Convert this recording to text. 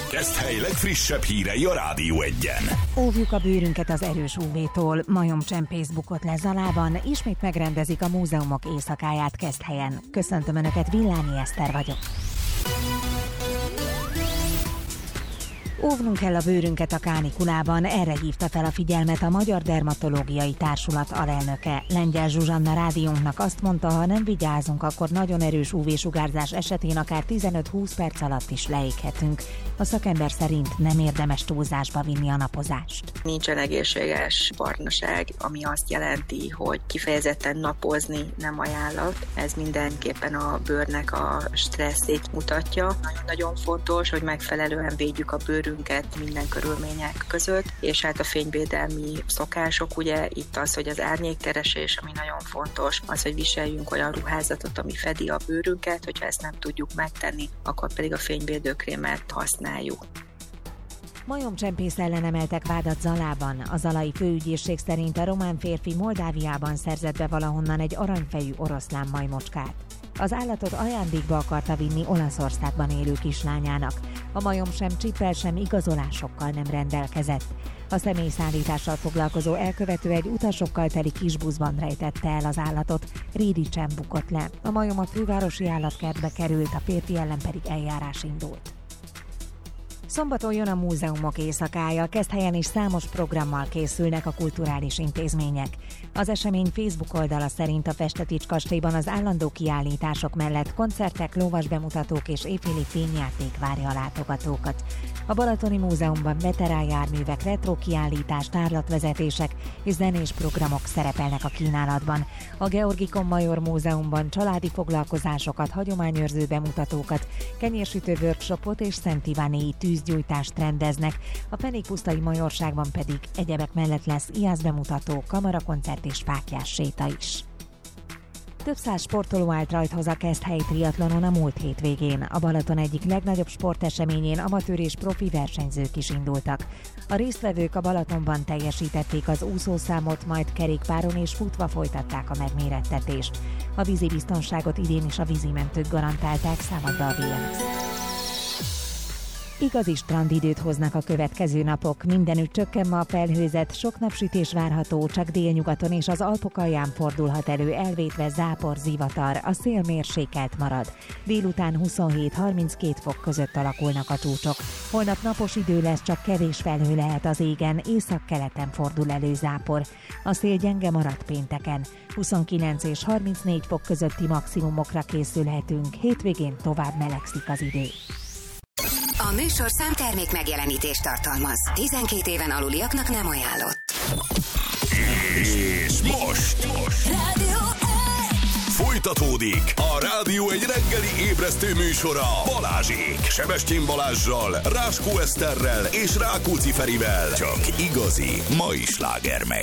Keszthely legfrissebb hírei a Rádió Egyen. Óvjuk a bőrünket az erős UV-tól. Majomcsempész bukott le Zalában, ismét megrendezik a múzeumok éjszakáját Keszthelyen. Köszöntöm Önöket, Villányi Eszter vagyok. Óvnunk kell a bőrünket a kánikulában, erre hívta fel a figyelmet a Magyar Dermatológiai Társulat alelnöke. Lengyel Zsuzsanna rádiónknak azt mondta, ha nem vigyázunk, akkor nagyon erős UV-sugárzás esetén akár 15-20 perc alatt is leéghetünk. A szakember szerint nem érdemes túlzásba vinni a napozást. Nincsen egészséges barnaság, ami azt jelenti, hogy kifejezetten napozni nem ajánlat. Ez mindenképpen a bőrnek a stresszét mutatja. Nagyon fontos, hogy megfelelően védjük a bőrünket minden körülmények között, és hát a fényvédelmi szokások, ugye itt az, hogy az árnyékkeresés, ami nagyon fontos, az, hogy viseljünk olyan ruházatot, ami fedi a bőrünket, hogyha ezt nem tudjuk megtenni, akkor pedig a fényvédőkrémet használjuk. Majomcsempész ellen emeltek vádat Zalában. A zalai főügyészség szerint a román férfi Moldáviában szerzett be valahonnan egy aranyfejű oroszlán majmocskát. Az állatot ajándékba akarta vinni Olaszországban élő kislányának. A majom sem csippel, sem igazolásokkal nem rendelkezett. A személyszállítással foglalkozó elkövető egy utasokkal teli kisbuszban rejtette el az állatot, Rédicsen bukott le. A majom a fővárosi állatkertbe került, a férfi ellen pedig eljárás indult. Szombaton jön a múzeumok éjszakája, Keszthelyen is számos programmal készülnek a kulturális intézmények. Az esemény Facebook oldala szerint a Festetics kastélyban az állandó kiállítások mellett koncertek, lovas bemutatók és éjféli fényjáték várja a látogatókat. A Balatoni Múzeumban veteránjárművek, retro kiállítás, tárlatvezetések és zenés programok szerepelnek a kínálatban. A Georgikon Major Múzeumban családi foglalkozásokat, hagyományőrző bemutatókat, kenyérsütő workshopot és Szent Ivánéi tűzgyújtást rendeznek, a Penékpusztai Majorságban pedig egyebek mellett lesz IASZ bemutató, kamarakoncert és fáklyás séta is. Több száz sportoló állt rajthoz a Keszthelyi triatlonon a múlt hétvégén. A Balaton egyik legnagyobb sporteseményén amatőr és profi versenyzők is indultak. A résztvevők a Balatonban teljesítették az úszószámot, majd kerékpáron és futva folytatták a megmérettetést. A vízi biztonságot idén is a vízimentők garantálták, számadta a VMS. Igazi strandidőt hoznak a következő napok. Mindenütt csökken ma a felhőzet, sok napsütés várható, csak délnyugaton és az Alpok alján fordulhat elő elvétve zápor, zivatar, a szél mérsékelt marad. Délután 27-32 fok között alakulnak a csúcsok. Holnap napos idő lesz, csak kevés felhő lehet az égen, északkeleten fordul elő zápor. A szél gyenge marad pénteken. 29 és 34 fok közötti maximumokra készülhetünk, hétvégén tovább melegszik az idő. A műsor számtermék megjelenítést tartalmaz. 12 éven aluliaknak nem ajánlott. És most Rádió folytatódik a Rádió egy reggeli ébresztő műsora Balázsék. Sebestyén Balázssal, Ráskó Eszterrel és Rákóczi Ferivel. Csak igazi mai slágermix.